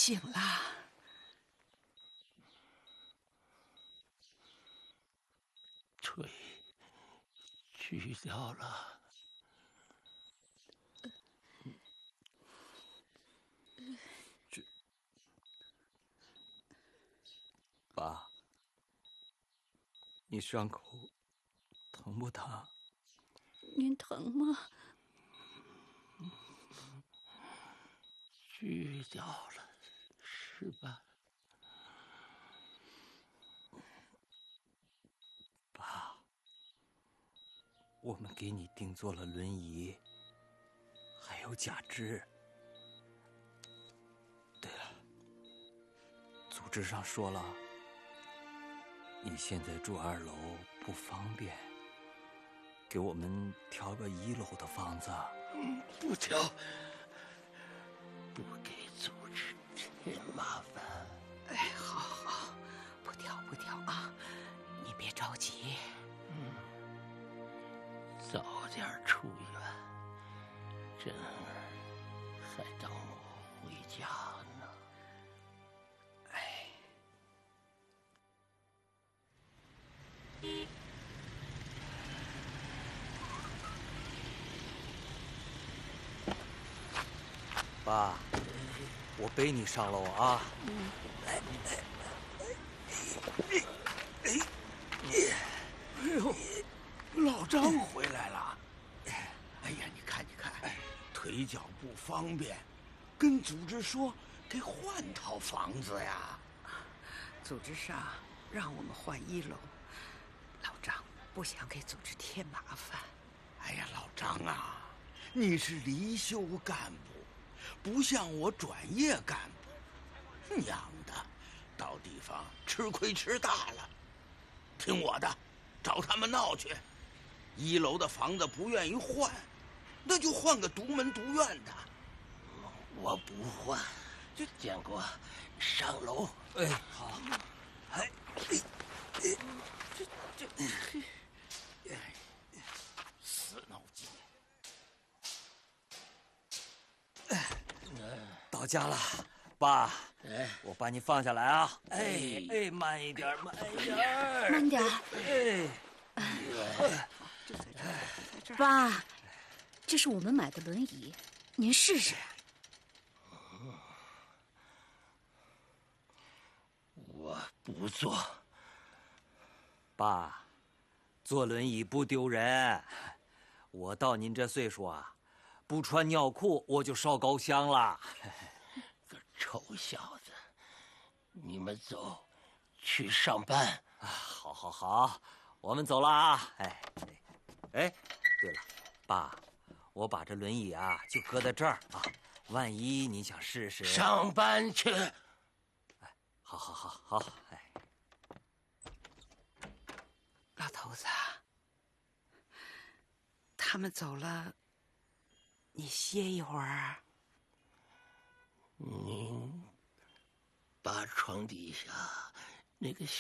醒了。 腿锯掉了。 爸，你伤口疼不疼？ 您疼吗？ 锯掉了，是吧？ 爸，我们给你定做了轮椅，还有假肢。对了，组织上说了，你现在住2楼不方便，给我们挑个1楼的房子。 不挑，不给组织添麻烦。 哎，好，不挑啊，你别着急。 早点出院，珍儿还等我回家呢。 哎， 爸，我背你上楼啊。 哎呦，老张回来了！哎呀，你看，腿脚不方便，跟组织说给换套房子呀。 组织上让我们换1楼，老张不想给组织添麻烦。 哎呀，老张啊，你是离休干部，不像我转业干部，娘的，到地方吃亏吃大了。听我的，找他们闹去。1楼的房子不愿意换，那就换个独门独院的。我不换，就见过上楼。 哎，好。哎， 死脑筋。 到家了，爸。 哎， 我把你放下来啊！哎，慢一点，慢一点， 慢点。就在这儿。爸，这是我们买的轮椅，您试试。 我不坐。 爸，坐轮椅不丢人。我到您这岁数啊，不穿尿裤我就烧高香了。 个臭小子，你们走，去上班。 好，我们走了啊！哎，对了，爸，我把这轮椅啊就搁在这儿啊，万一你想试试。 上班去。 好，哎。 老头子，他们走了，你歇一会儿。 您把床底下那个